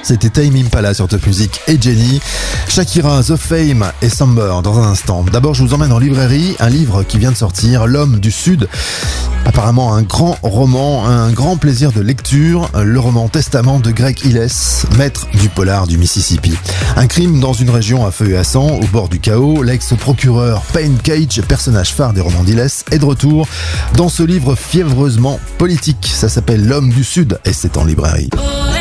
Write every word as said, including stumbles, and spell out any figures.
C'était Tame Impala sur Top Music et Jenny. Shakira, The Fame et Somber dans un instant. D'abord, je vous emmène en librairie, un livre qui vient de sortir, L'Homme du Sud. Apparemment un grand roman, un grand plaisir de lecture, le roman Testament de Greg Hilles, maître du polar du Mississippi. Un crime dans une région à feu et à sang, au bord du chaos. L'ex-procureur Payne Cage, personnage phare des romans d'Hilles, est de retour dans ce livre fiévreusement politique. Ça s'appelle L'Homme du Sud et c'est en librairie.